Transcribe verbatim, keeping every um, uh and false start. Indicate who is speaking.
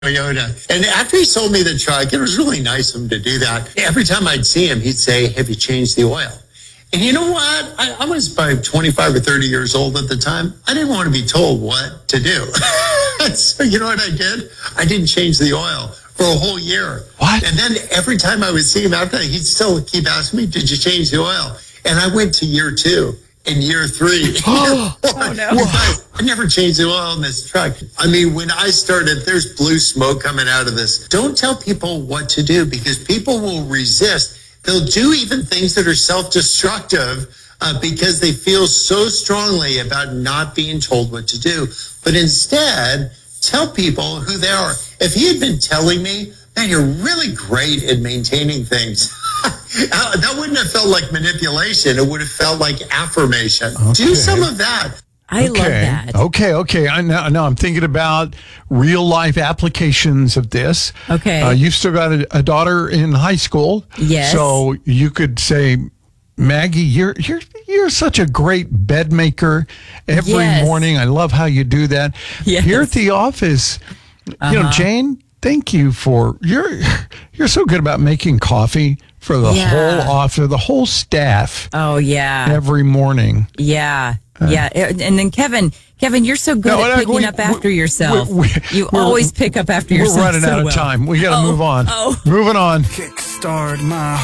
Speaker 1: Toyota. And after he sold me the truck, it was really nice of him to do that. Every time I'd see him, he'd say, "Have you changed the oil?" And you know what? I, I was probably twenty-five or thirty years old at the time. I didn't want to be told what to do. So you know what I did? I didn't change the oil for a whole year.
Speaker 2: What?
Speaker 1: And then every time I would see him after that, he'd still keep asking me, "Did you change the oil?" And I went to year two and year three.
Speaker 2: Oh,
Speaker 1: oh no. Guys, I never changed the oil in this truck. I mean, when I started, there's blue smoke coming out of this. Don't tell people what to do because people will resist. They'll do even things that are self-destructive uh, because they feel so strongly about not being told what to do. But instead, tell people who they are. If he had been telling me, "Man, you're really great at maintaining things," that wouldn't have felt like manipulation. It would have felt like affirmation. Okay. Do some of that.
Speaker 3: I
Speaker 2: okay.
Speaker 3: love that.
Speaker 2: Okay, okay. I now, now I'm thinking about real life applications of this.
Speaker 3: Okay.
Speaker 2: Uh, you've still got a, a daughter in high school.
Speaker 3: Yes.
Speaker 2: So you could say, "Maggie, you're you're you're such a great bed maker every
Speaker 3: Yes.
Speaker 2: morning. I love how you do that."
Speaker 3: Yes.
Speaker 2: Here at the office,
Speaker 3: Uh-huh.
Speaker 2: you know, Jane, thank you for you're you're so good about making coffee for the
Speaker 3: Yeah.
Speaker 2: whole office, the whole staff
Speaker 3: Oh, yeah.
Speaker 2: every morning.
Speaker 3: Yeah. Yeah. And then Kevin, Kevin, you're so good
Speaker 2: No,
Speaker 3: at
Speaker 2: I-
Speaker 3: picking
Speaker 2: we-
Speaker 3: up after
Speaker 2: we-
Speaker 3: yourself.
Speaker 2: we- we-
Speaker 3: you
Speaker 2: we're-
Speaker 3: always pick up after yourself.
Speaker 2: We're running
Speaker 3: so
Speaker 2: out of
Speaker 3: well.
Speaker 2: time. We got to
Speaker 3: Oh,
Speaker 2: move on.
Speaker 3: oh.
Speaker 2: Moving on.
Speaker 4: Kickstart my